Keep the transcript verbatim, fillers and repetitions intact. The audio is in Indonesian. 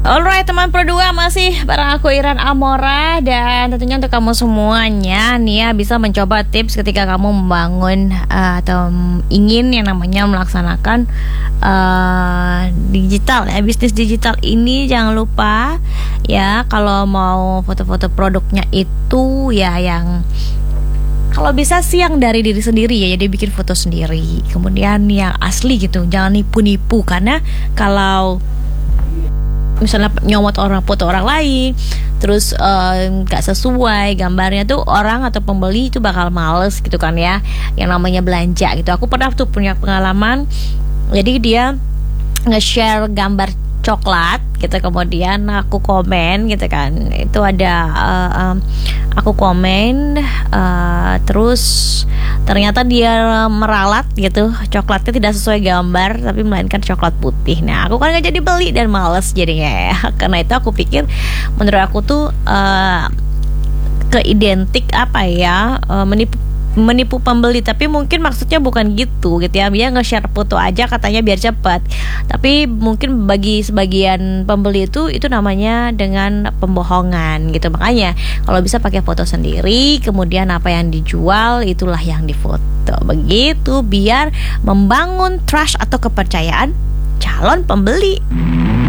Alright teman Pro dua, masih bareng aku Iran Amora. Dan tentunya untuk kamu semuanya nih ya, bisa mencoba tips ketika kamu membangun uh, atau ingin yang namanya melaksanakan uh, digital ya, bisnis digital ini. Jangan lupa ya, kalau mau foto-foto produknya itu ya yang kalau bisa sih yang dari diri sendiri ya, jadi bikin foto sendiri. Kemudian yang asli gitu, jangan nipu-nipu. Karena kalau misalnya nyomot orang, foto orang lain, terus nggak uh, sesuai gambarnya tuh, orang atau pembeli itu bakal males gitu kan ya, yang namanya belanja gitu. Aku pernah tuh punya pengalaman, jadi dia nge-share gambar coklat gitu, kemudian aku komen gitu kan, itu ada uh, um, aku komen uh, terus ternyata dia meralat gitu, coklatnya tidak sesuai gambar tapi melainkan coklat putih. Nah aku kan gak jadi beli dan males jadinya ya. Karena itu aku pikir, menurut aku tuh uh, keidentik apa ya, uh, menipu menipu pembeli. Tapi mungkin maksudnya bukan gitu gitu ya, dia nge-share foto aja katanya biar cepat, tapi mungkin bagi sebagian pembeli itu itu namanya dengan pembohongan gitu. Makanya kalau bisa pakai foto sendiri, kemudian apa yang dijual itulah yang difoto, begitu biar membangun trust atau kepercayaan calon pembeli.